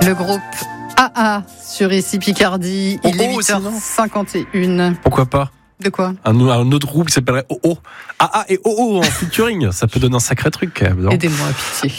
Le groupe AA sur ici Picardie. Il est 8h51. Pourquoi pas? De quoi? Un autre groupe qui s'appellerait OO. AA et OO en featuring. Ça peut donner un sacré truc. Non? Aidez-moi, pitié.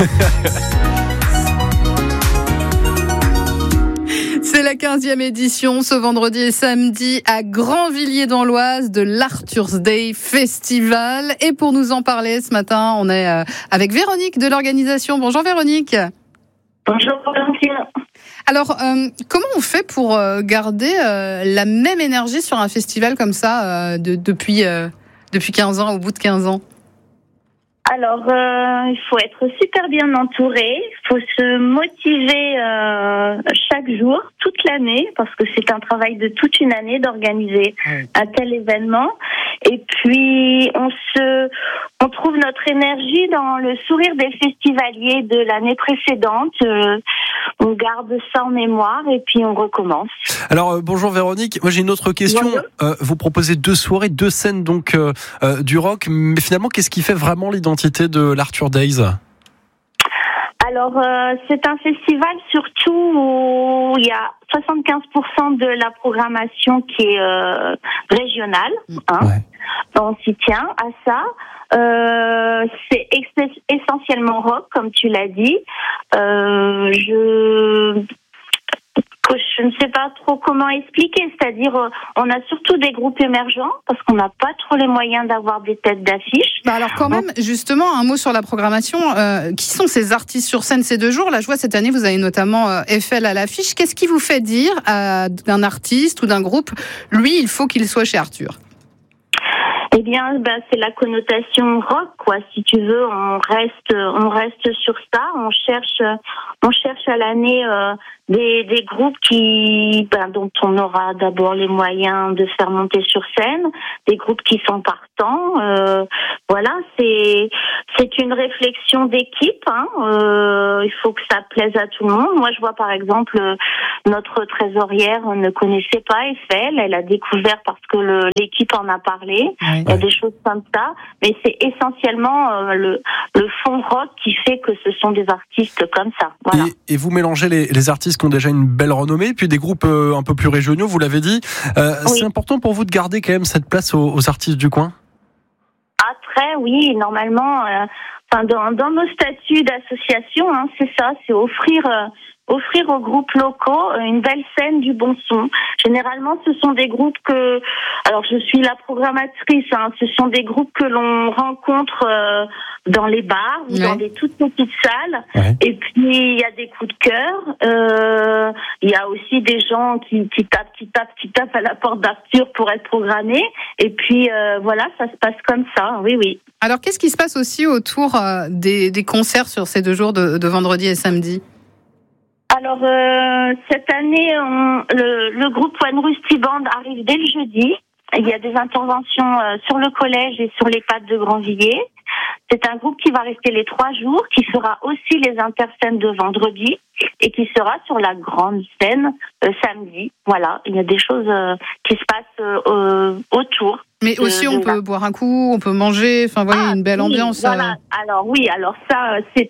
C'est la 15e édition ce vendredi et samedi à Grandvilliers-dans-l'Oise de l'Arthur's Day Festival. Et pour nous en parler ce matin, on est avec Véronique de l'organisation. Bonjour Véronique. Bonjour Valentina. Alors, comment on fait pour garder la même énergie sur un festival comme ça depuis 15 ans, au bout de 15 ans? Alors, il faut être super bien entouré, il faut se motiver chaque jour, toute l'année, parce que c'est un travail de toute une année d'organiser un tel événement. Et puis, on trouve notre énergie dans le sourire des festivaliers de l'année précédente. On garde ça en mémoire et puis on recommence. Alors, bonjour Véronique. Moi, j'ai une autre question. Vous proposez 2 soirées, 2 scènes donc du rock. Mais finalement, qu'est-ce qui fait vraiment l'identité de l'Arthur Days? Alors, c'est un festival surtout où il y a 75% de la programmation qui est régionale. On s'y tient à ça. C'est essentiellement rock, comme tu l'as dit. Je ne sais pas trop comment expliquer, c'est-à-dire on a surtout des groupes émergents parce qu'on n'a pas trop les moyens d'avoir des têtes d'affiche. Alors quand même, justement, un mot sur la programmation. Qui sont ces artistes sur scène ces 2 jours? Là, je vois cette année, vous avez notamment Eiffel à l'affiche. Qu'est-ce qui vous fait dire d'un artiste ou d'un groupe, lui, il faut qu'il soit chez Arthur? Eh bien, c'est la connotation rock, quoi. Si tu veux, on reste sur ça. On cherche à l'année des groupes dont on aura d'abord les moyens de faire monter sur scène, des groupes qui sont partants. Voilà, c'est une réflexion d'équipe. Il faut que ça plaise à tout le monde. Moi, je vois par exemple notre trésorière ne connaissait pas Eiffel. Elle a découvert parce que l'équipe en a parlé. Il y a des choses comme ça, mais c'est essentiellement le fond rock qui fait que ce sont des artistes comme ça. Voilà. Et vous mélangez les artistes qui ont déjà une belle renommée, puis des groupes un peu plus régionaux, vous l'avez dit. C'est important pour vous de garder quand même cette place aux artistes du coin? Oui, normalement, dans nos statuts d'association, c'est ça, c'est offrir aux groupes locaux une belle scène du bon son. Généralement, ce sont des groupes alors je suis la programmatrice, ce sont des groupes que l'on rencontre dans les bars ou dans des toutes petites salles. Et puis, il y a des coups de cœur. Il y a aussi des gens qui tapent à la porte d'Arthur pour être programmés. Et puis, voilà, ça se passe comme ça. Oui. Alors, qu'est-ce qui se passe aussi autour des concerts sur ces 2 jours de vendredi et samedi? Alors, cette année, le groupe One Rusty Band arrive dès le jeudi. Il y a des interventions sur le collège et sur les pattes de Grandvilliers. C'est un groupe qui va rester les 3 jours, qui fera aussi les interscènes de vendredi et qui sera sur la grande scène samedi. Voilà, il y a des choses qui se passent autour. Mais aussi, on peut boire un coup, on peut manger. Enfin, voyez, une belle ambiance. Voilà. Alors ça, c'est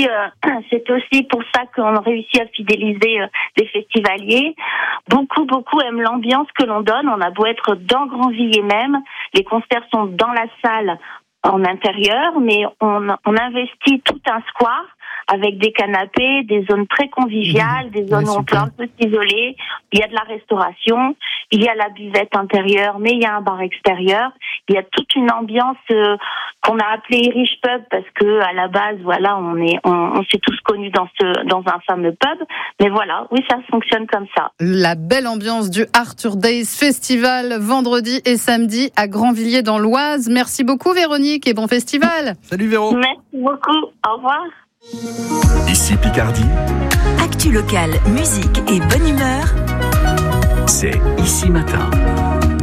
aussi pour ça qu'on réussit à fidéliser les festivaliers. Beaucoup aiment l'ambiance que l'on donne. On a beau être dans Grandvilliers même, les concerts sont dans la salle en intérieur, mais on investit tout un square avec des canapés, des zones très conviviales, des zones où on peut un peu s'isoler. Il y a de la restauration, il y a la buvette intérieure, mais il y a un bar extérieur. Il y a toute une ambiance qu'on a appelée Irish Pub parce que à la base, voilà, on s'est tous connus dans un fameux pub. Mais voilà, oui, ça fonctionne comme ça. La belle ambiance du Arthur Days Festival vendredi et samedi à Grandvilliers dans l'Oise. Merci beaucoup Véronique et bon festival. Salut Véro. Merci beaucoup. Au revoir. Ici Picardie. Actu locale, musique et bonne humeur. C'est Ici Matin.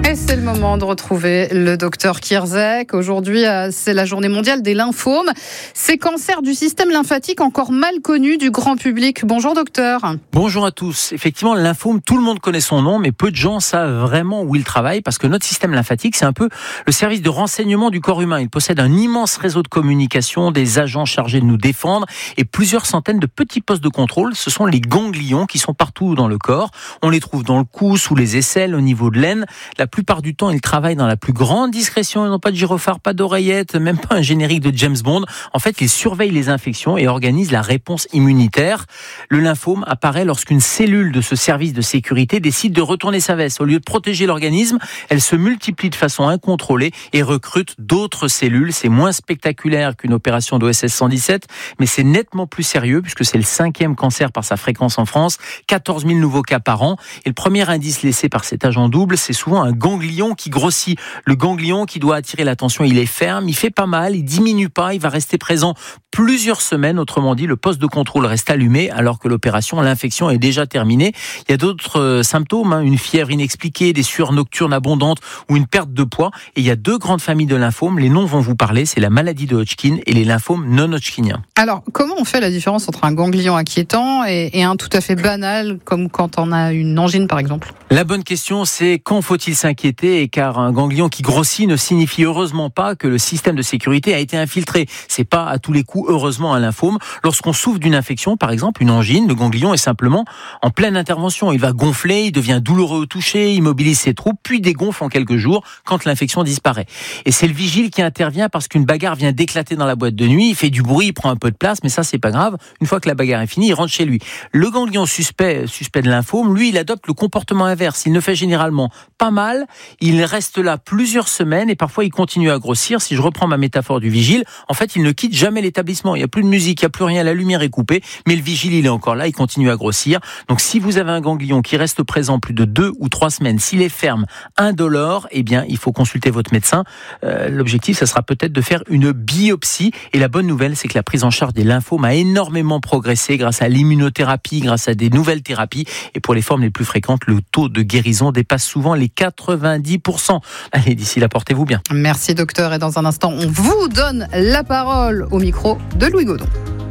Et c'est le moment de retrouver le docteur Kierzek. Aujourd'hui, c'est la journée mondiale des lymphomes. Ces cancers du système lymphatique encore mal connus du grand public. Bonjour docteur. Bonjour à tous. Effectivement, le lymphome, tout le monde connaît son nom, mais peu de gens savent vraiment où il travaille, parce que notre système lymphatique, c'est un peu le service de renseignement du corps humain. Il possède un immense réseau de communication, des agents chargés de nous défendre et plusieurs centaines de petits postes de contrôle. Ce sont les ganglions qui sont partout dans le corps. On les trouve dans le cou, sous les aisselles, au niveau de l'aine. La plupart du temps, ils travaillent dans la plus grande discrétion. Ils n'ont pas de gyrophare, pas d'oreillette, même pas un générique de James Bond. En fait, ils surveillent les infections et organisent la réponse immunitaire. Le lymphome apparaît lorsqu'une cellule de ce service de sécurité décide de retourner sa veste. Au lieu de protéger l'organisme, elle se multiplie de façon incontrôlée et recrute d'autres cellules. C'est moins spectaculaire qu'une opération d'OSS 117, mais c'est nettement plus sérieux puisque c'est le 5e cancer par sa fréquence en France, 14 000 nouveaux cas par an. Et le premier indice laissé par cet agent double, c'est souvent un ganglion qui grossit. Le ganglion qui doit attirer l'attention, il est ferme, il fait pas mal, il diminue pas, il va rester présent plusieurs semaines. Autrement dit, le poste de contrôle reste allumé alors que l'infection est déjà terminée. Il y a d'autres symptômes, une fièvre inexpliquée, des sueurs nocturnes abondantes ou une perte de poids. Et il y a 2 grandes familles de lymphomes. Les noms vont vous parler, c'est la maladie de Hodgkin et les lymphomes non-Hodgkiniens. Alors, comment on fait la différence entre un ganglion inquiétant et un tout à fait banal, comme quand on a une angine par exemple ? La bonne question, c'est quand faut-il s'inquiéter, car un ganglion qui grossit ne signifie heureusement pas que le système de sécurité a été infiltré. C'est pas à tous les coups, heureusement, un lymphome. Lorsqu'on souffre d'une infection, par exemple une angine, le ganglion est simplement en pleine intervention. Il va gonfler, il devient douloureux au toucher, il mobilise ses troupes, puis dégonfle en quelques jours quand l'infection disparaît. Et c'est le vigile qui intervient parce qu'une bagarre vient d'éclater dans la boîte de nuit, il fait du bruit, il prend un peu de place, mais ça c'est pas grave. Une fois que la bagarre est finie, il rentre chez lui. Le ganglion suspect de lymphome, lui, il adopte le comportement inverse. Il ne fait généralement pas mal, il reste là plusieurs semaines et parfois il continue à grossir. Si je reprends ma métaphore du vigile, en fait, il ne quitte jamais l'établissement. Il n'y a plus de musique, il n'y a plus rien, la lumière est coupée, mais le vigile, il est encore là, il continue à grossir. Donc, si vous avez un ganglion qui reste présent plus de 2 ou 3 semaines, s'il est ferme, indolore, eh bien, il faut consulter votre médecin. L'objectif, ça sera peut-être de faire une biopsie. Et la bonne nouvelle, c'est que la prise en charge des lymphomes a énormément progressé grâce à l'immunothérapie, grâce à des nouvelles thérapies. Et pour les formes les plus fréquentes, le taux de guérison dépasse souvent les 90%. Allez, d'ici là, portez-vous bien. Merci docteur. Et dans un instant, on vous donne la parole au micro de Louis Gaudon.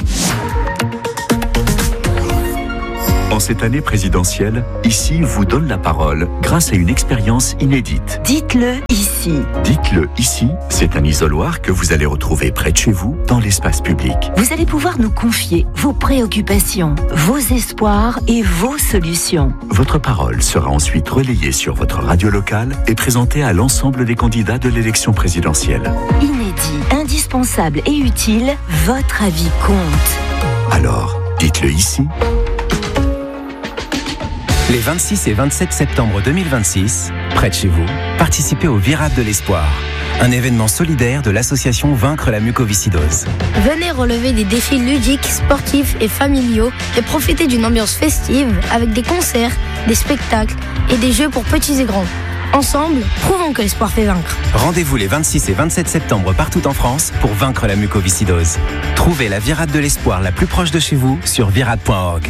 En cette année présidentielle, Ici vous donne la parole grâce à une expérience inédite. Dites-le ici. Dites-le ici, c'est un isoloir que vous allez retrouver près de chez vous, dans l'espace public. Vous allez pouvoir nous confier vos préoccupations, vos espoirs et vos solutions. Votre parole sera ensuite relayée sur votre radio locale et présentée à l'ensemble des candidats de l'élection présidentielle. Inédit, indispensable et utile, votre avis compte. Alors, dites-le ici. Les 26 et 27 septembre 2026, près de chez vous, participez au Virade de l'Espoir, un événement solidaire de l'association Vaincre la mucoviscidose. Venez relever des défis ludiques, sportifs et familiaux et profiter d'une ambiance festive avec des concerts, des spectacles et des jeux pour petits et grands. Ensemble, prouvons que l'espoir fait vaincre. Rendez-vous les 26 et 27 septembre partout en France pour vaincre la mucoviscidose. Trouvez la Virade de l'Espoir la plus proche de chez vous sur virade.org.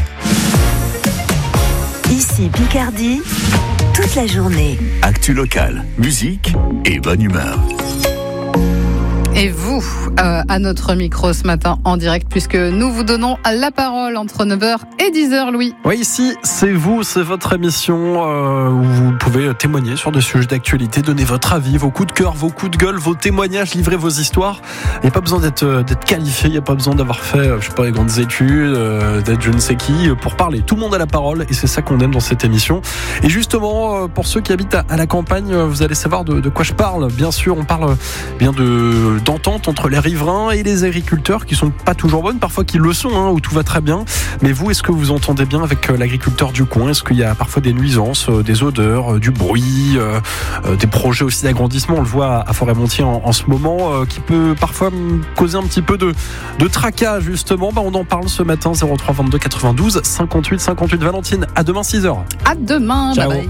Ici Picardie, toute la journée. Actu locale, musique et bonne humeur. Et vous, à notre micro ce matin en direct, puisque nous vous donnons la parole entre 9h et 10h, Louis. Oui, ici, c'est vous, c'est votre émission où vous pouvez témoigner sur des sujets d'actualité, donner votre avis, vos coups de cœur, vos coups de gueule, vos témoignages, livrer vos histoires. Il n'y a pas besoin d'être qualifié, il n'y a pas besoin d'avoir fait, les grandes études, d'être je ne sais qui, pour parler. Tout le monde a la parole et c'est ça qu'on aime dans cette émission. Et justement, pour ceux qui habitent à la campagne, vous allez savoir de quoi je parle. Bien sûr, on parle bien d'entente entre les riverains et les agriculteurs qui sont pas toujours bonnes, parfois qui le sont, où tout va très bien. Mais vous, est-ce que vous entendez bien avec l'agriculteur du coin? Est-ce qu'il y a parfois des nuisances, des odeurs, du bruit, des projets aussi d'agrandissement? On le voit à Forêt-Montier en ce moment, qui peut parfois causer un petit peu de tracas, justement. On en parle ce matin, 03 22 92 58 58. Valentine, à demain 6h. À demain, ciao. Bye bye.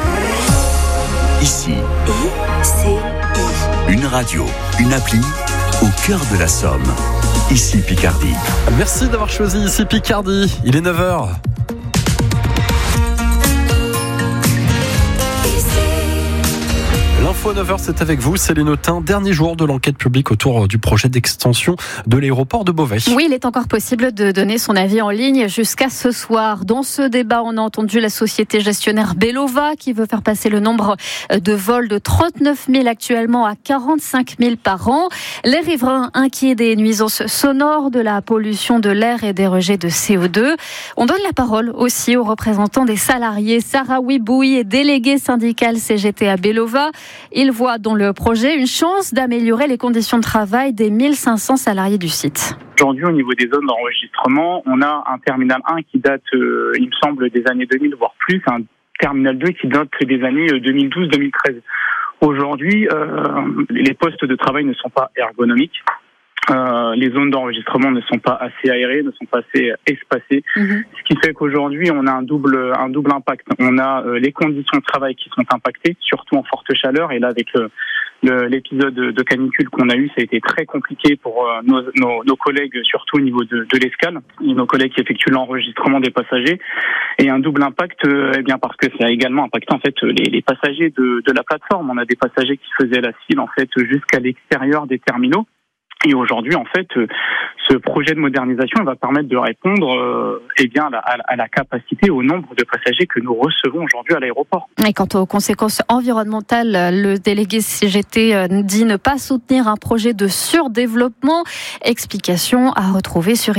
Ici, une radio, une appli au cœur de la Somme. Ici Picardie. Merci d'avoir choisi Ici Picardie. Il est 9h. L'info à 9h, c'est avec vous, Céline Autain. Dernier jour de l'enquête publique autour du projet d'extension de l'aéroport de Beauvais. Oui, il est encore possible de donner son avis en ligne jusqu'à ce soir. Dans ce débat, on a entendu la société gestionnaire Belova qui veut faire passer le nombre de vols de 39 000 actuellement à 45 000 par an. Les riverains inquiets des nuisances sonores, de la pollution de l'air et des rejets de CO2. On donne la parole aussi aux représentants des salariés. Sarah Wiboui est déléguée syndicale CGT à Belova. Il voit dans le projet une chance d'améliorer les conditions de travail des 1500 salariés du site. Aujourd'hui, au niveau des zones d'enregistrement, on a un terminal 1 qui date, il me semble, des années 2000, voire plus, un terminal 2 qui date des années 2012-2013. Aujourd'hui, les postes de travail ne sont pas ergonomiques. Les zones d'enregistrement ne sont pas assez aérées, ne sont pas assez espacées. Ce qui fait qu'aujourd'hui, on a un double impact. On a les conditions de travail qui sont impactées, surtout en forte chaleur. Et là, avec l'épisode de canicule qu'on a eu, ça a été très compliqué pour nos collègues, surtout au niveau de l'escale, et nos collègues qui effectuent l'enregistrement des passagers. Et un double impact, parce que ça a également impacté en fait les passagers de la plateforme. On a des passagers qui faisaient la file en fait jusqu'à l'extérieur des terminaux. Et aujourd'hui, en fait, ce projet de modernisation va permettre de répondre à la capacité, au nombre de passagers que nous recevons aujourd'hui à l'aéroport. Et quant aux conséquences environnementales, le délégué CGT dit ne pas soutenir un projet de surdéveloppement. Explication à retrouver sur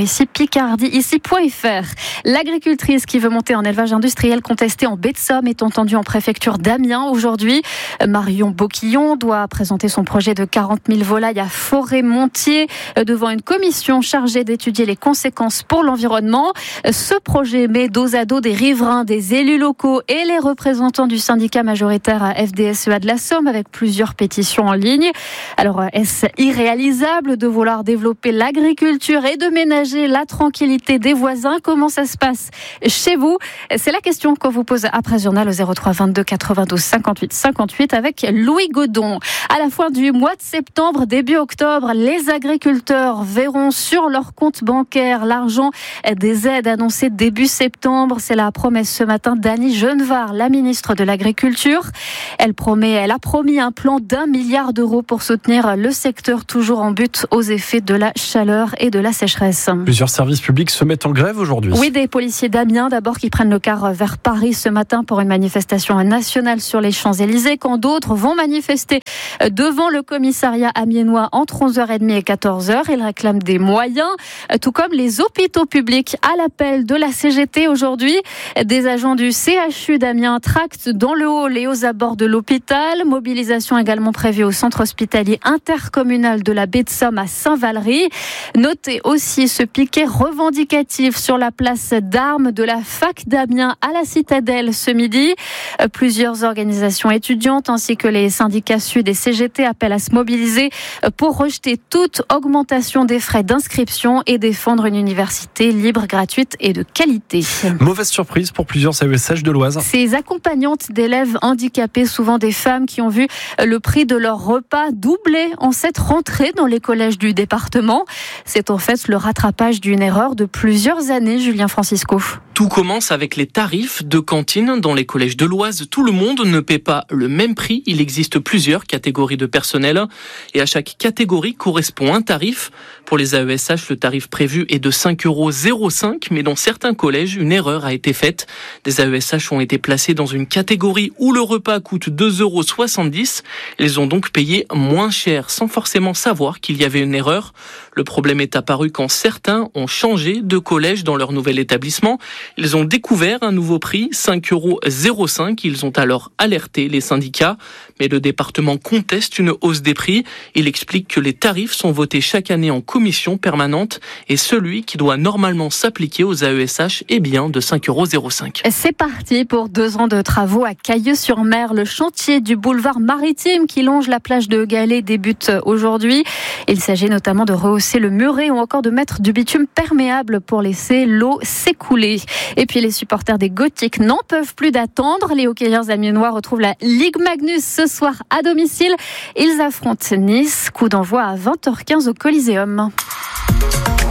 ici.fr. L'agricultrice qui veut monter en élevage industriel contesté en baie de Somme est entendue en préfecture d'Amiens aujourd'hui. Marion Boquillon doit présenter son projet de 40 000 volailles à Forêt-Montier devant une commission chargée d'étudier les conséquences pour l'environnement. Ce projet met dos à dos des riverains, des élus locaux et les représentants du syndicat majoritaire à FDSEA de la Somme avec plusieurs pétitions en ligne. Alors, est-ce irréalisable de vouloir développer l'agriculture et de ménager la tranquillité des voisins? Comment ça se passe chez vous? C'est la question qu'on vous pose après journal au 03 22 92 58 58 avec Louis Godon. À la fin du mois de septembre, début octobre, les agriculteurs verront sur leur compte bancaire l'argent des aides annoncées début septembre. C'est la promesse ce matin d'Annie Genevard, la ministre de l'Agriculture. Elle a promis un plan d'1 milliard d'euros pour soutenir le secteur toujours en butte aux effets de la chaleur et de la sécheresse. Plusieurs services publics se mettent en grève aujourd'hui. Oui, des policiers d'Amiens d'abord qui prennent le car vers Paris ce matin pour une manifestation nationale sur les Champs-Élysées, quand d'autres vont manifester devant le commissariat amiénois entre 11h30 et 14h. Ils réclament des moyens, tout comme les hôpitaux publics à l'appel de la CGT aujourd'hui. Des agents du CHU d'Amiens tractent dans le hall et aux abords de l'hôpital. Mobilisation également prévue au centre hospitalier intercommunal de la baie de Somme à Saint-Valery. Notez aussi ce piquet revendicatif sur la place d'armes de la fac d'Amiens à la Citadelle ce midi. Plusieurs organisations étudiantes ainsi que les syndicats Sud et CGT appellent à se mobiliser pour rejeter toute augmentation des frais d'inscription et défendre une université libre, gratuite et de qualité. Mauvaise surprise pour plusieurs AESH de l'Oise. Ces accompagnantes d'élèves handicapés, souvent des femmes qui ont vu le prix de leur repas doubler en cette rentrée dans les collèges du département. C'est en fait le rattrapage d'une erreur de plusieurs années, Julien Francisco. Tout commence avec les tarifs de cantine dans les collèges de l'Oise. Tout le monde ne paie pas le même prix. Il existe plusieurs catégories de personnel et à chaque catégorie correspond un tarif. Pour les AESH, le tarif prévu est de 5,05 €, mais dans certains collèges, une erreur a été faite. Des AESH ont été placés dans une catégorie où le repas coûte 2,70 €. Ils ont donc payé moins cher sans forcément savoir qu'il y avait une erreur. Le problème est apparu quand certains ont changé de collège dans leur nouvel établissement. Ils ont découvert un nouveau prix, 5,05 €. Ils ont alors alerté les syndicats. Mais le département conteste une hausse des prix. Il explique que les tarifs sont votés chaque année en commission permanente et celui qui doit normalement s'appliquer aux AESH est bien de 5,05 €. C'est parti pour 2 ans de travaux à Cailleux-sur-Mer. Le chantier du boulevard maritime qui longe la plage de Galets débute aujourd'hui. Il s'agit notamment de rehausser le muret ou encore de mettre du bitume perméable pour laisser l'eau s'écouler. Et puis les supporters des Gothiques n'en peuvent plus d'attendre. Les hockeyeurs amiénois retrouvent la Ligue Magnus ce soir à domicile. Ils affrontent Nice. Coup d'envoi à 20h15 au Coliseum.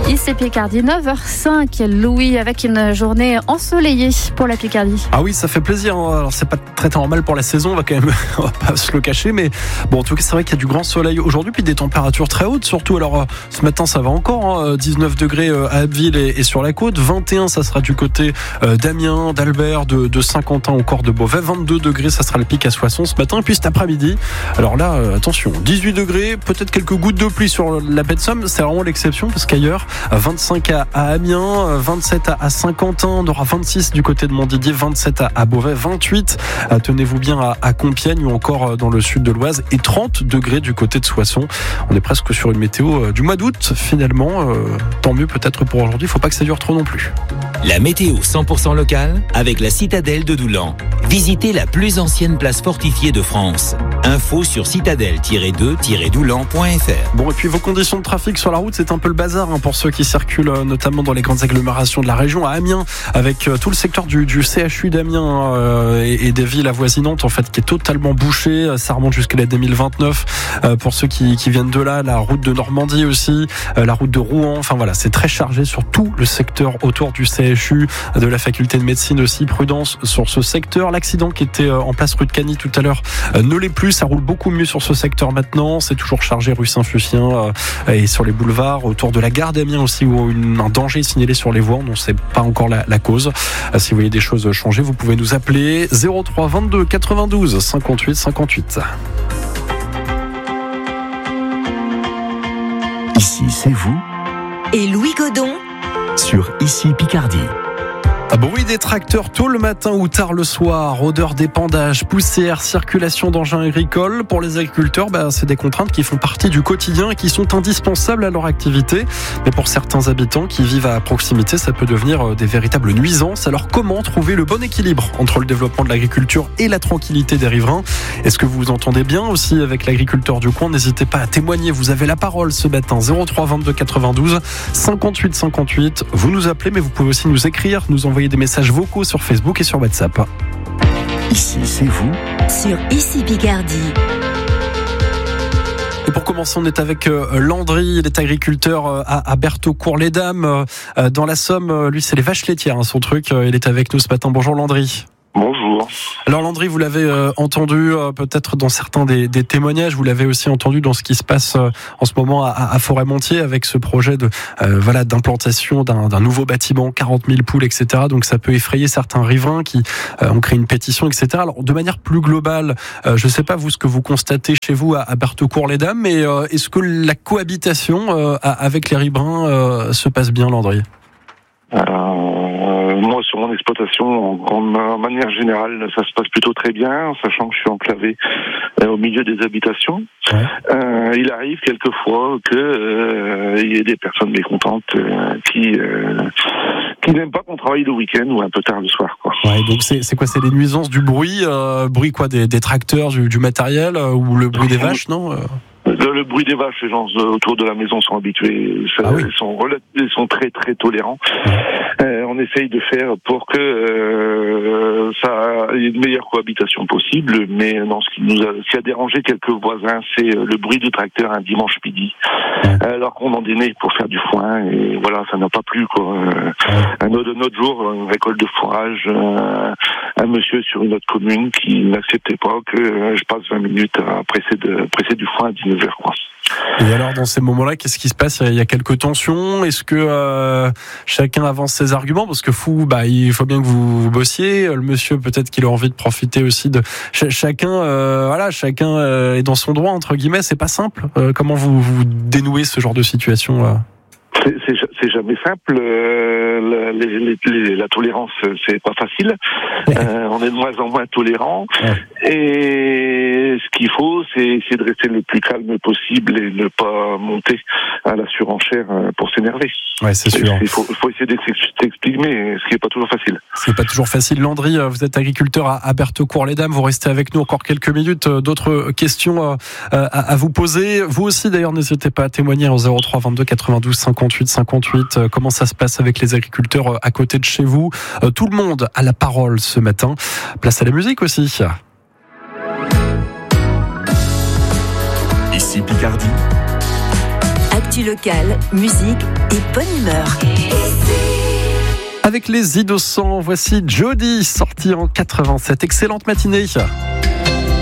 Ici Picardie, 9h05. Louis, avec une journée ensoleillée pour la Picardie. Ah oui, ça fait plaisir. Alors c'est pas très normal pour la saison, on va pas se le cacher, mais bon, en tout cas c'est vrai qu'il y a du grand soleil aujourd'hui, puis des températures très hautes surtout. Alors ce matin ça va encore, 19 degrés à Abbeville et sur la côte, 21 ça sera du côté d'Amiens, d'Albert, de Saint-Quentin, encore de Beauvais, 22 degrés ça sera le pic à Soissons ce matin, puis cet après-midi, alors là attention, 18 degrés, peut-être quelques gouttes de pluie sur la baie de Somme, c'est vraiment l'exception parce qu'ailleurs 25 à Amiens, 27 à Saint-Quentin, on aura 26 du côté de Montdidier, 27 à Beauvais, 28 tenez-vous bien à Compiègne ou encore dans le sud de l'Oise et 30 degrés du côté de Soissons. On est presque sur une météo du mois d'août finalement, tant mieux peut-être pour aujourd'hui, il ne faut pas que ça dure trop non plus. La météo 100% locale avec la citadelle de Doulan. Visitez la plus ancienne place fortifiée de France. Info sur citadelle-2-doulan.fr. Bon, et puis vos conditions de trafic sur la route, c'est un peu le bazar pour ceux qui circulent notamment dans les grandes agglomérations de la région, à Amiens, avec tout le secteur du CHU d'Amiens et des villes avoisinantes en fait qui est totalement bouché. Ça remonte jusqu'à la 2029 pour ceux qui viennent de là, la route de Normandie aussi, la route de Rouen. Enfin voilà, c'est très chargé sur tout le secteur autour du CHU, de la faculté de médecine aussi. Prudence sur ce secteur. L'accident qui était en place rue de Cagny tout à l'heure ne l'est plus. Ça roule beaucoup mieux sur ce secteur maintenant. C'est toujours chargé rue Saint-Fucien et sur les boulevards autour de la gare d'Amiens aussi où un danger est signalé sur les voies. On ne sait pas encore la cause. Si vous voyez des choses changer, vous pouvez nous appeler 03 22 92 58 58. Ici, c'est vous. Et Louis Godon Sur Ici Picardie. Bruit des tracteurs tôt le matin ou tard le soir, odeur d'épandage, poussière, circulation d'engins agricoles. Pour les agriculteurs, c'est des contraintes qui font partie du quotidien et qui sont indispensables à leur activité. Mais pour certains habitants qui vivent à proximité, ça peut devenir des véritables nuisances. Alors comment trouver le bon équilibre entre le développement de l'agriculture et la tranquillité des riverains? Est-ce que vous vous entendez bien aussi avec l'agriculteur du coin? N'hésitez pas à témoigner, vous avez la parole ce matin. 03 22 92 58 58. Vous nous appelez, mais vous pouvez aussi nous écrire, nous envoyer des messages vocaux sur Facebook et sur WhatsApp. Ici, c'est vous. Sur Ici Picardie. Et pour commencer, on est avec Landry, il est agriculteur à Bertaucourt-les-Dames, dans la Somme. Lui, c'est les vaches laitières, son truc. Il est avec nous ce matin. Bonjour Landry. Bonjour. Alors Landry, vous l'avez entendu peut-être dans certains des témoignages, vous l'avez aussi entendu dans ce qui se passe en ce moment à Forêt-Montier avec ce projet d'implantation d'un nouveau bâtiment, 40 000 poules, etc. Donc ça peut effrayer certains riverains qui ont créé une pétition, etc. Alors de manière plus globale, je ne sais pas vous ce que vous constatez chez vous à Bertaucourt-les-Dames, mais est-ce que la cohabitation avec les riverains se passe bien, Landry? Moi, sur mon exploitation, en manière générale, ça se passe plutôt très bien, sachant que je suis enclavé au milieu des habitations. Ouais. Il arrive quelquefois que y ait des personnes mécontentes qui n'aiment pas qu'on travaille le week-end ou un peu tard le soir, quoi. Ouais, donc c'est quoi? C'est les nuisances du bruit, bruit quoi, des tracteurs, du matériel ou le bruit des vaches, non? Le bruit des vaches, les gens autour de la maison sont habitués, ils sont très très tolérants. On essaye de faire pour que ça y ait une meilleure cohabitation possible, mais non, ce qui a dérangé quelques voisins, c'est le bruit du tracteur un dimanche midi, alors qu'on en dînait pour faire du foin, et voilà, ça n'a pas plu, quoi. Un autre jour, une récolte de fourrage, un monsieur sur une autre commune qui n'acceptait pas que je passe 20 minutes à presser du foin à 19h, quoi. Et alors, dans ces moments-là, qu'est-ce qui se passe? Il y a quelques tensions. Est-ce que chacun avance ses arguments? Parce que il faut bien que vous bossiez. Le monsieur, peut-être qu'il a envie de profiter aussi de chacun. Chacun est dans son droit, entre guillemets. C'est pas simple. Comment vous dénouez ce genre de situation? C'est jamais simple. La tolérance, c'est pas facile. On est de moins en moins tolérant. Et ce qu'il faut, c'est essayer de rester le plus calme possible et ne pas monter à la surenchère pour s'énerver. Ouais, c'est sûr. Il faut essayer d'exprimer, ce qui n'est pas toujours facile. C'est pas toujours facile. Landry, vous êtes agriculteur à Bertaucourt-les-Dames. Vous restez avec nous encore quelques minutes. D'autres questions à vous poser. Vous aussi, d'ailleurs, n'hésitez pas à témoigner en 03 22 92 58 58. Comment ça se passe avec les agriculteurs à côté de chez vous? Tout le monde a la parole ce matin. Place à la musique aussi. Ici Picardie. Actu locale, musique et bonne humeur. Avec les Innocents, voici Jody, sorti en 87. Excellente matinée.